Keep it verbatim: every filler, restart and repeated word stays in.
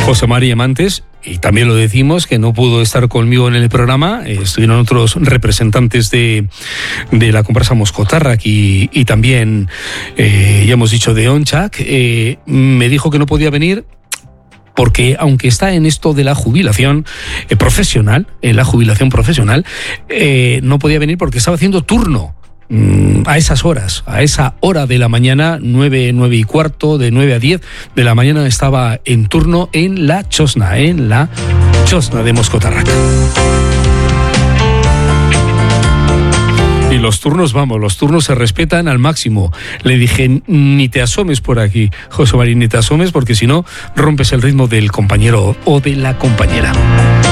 José María Mantes, y también lo decimos, que no pudo estar conmigo en el programa, eh, estuvieron otros representantes de, de la comparsa Moscotarrac y, y también, eh, ya hemos dicho, de Onchak, eh, me dijo que no podía venir porque aunque está en esto de la jubilación eh, profesional, en la jubilación profesional, eh, no podía venir porque estaba haciendo turno a esas horas, a esa hora de la mañana, nueve, nueve y cuarto, de nueve a diez de la mañana, estaba en turno en la Chosna, en la Chosna de Moscotarrac. Y los turnos, vamos, los turnos se respetan al máximo. Le dije, ni te asomes por aquí, José María, ni te asomes, porque si no, rompes el ritmo del compañero o de la compañera.